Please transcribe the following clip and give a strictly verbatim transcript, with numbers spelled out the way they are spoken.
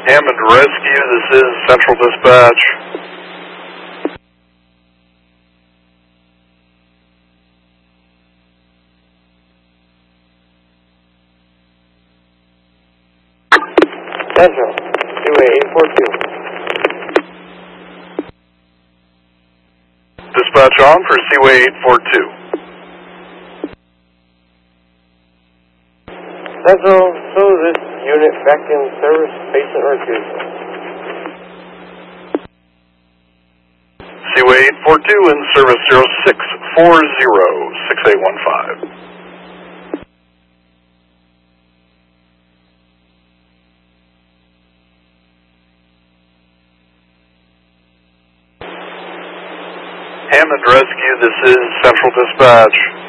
Hammond Rescue, this is Central Dispatch. Central, Seaway eight four two. Dispatch on for Seaway eight four two. Central, so this unit back in service, patient rescue. Seaway eight four two in service zero six four zero six eight one five. Hammond Rescue, this is Central Dispatch.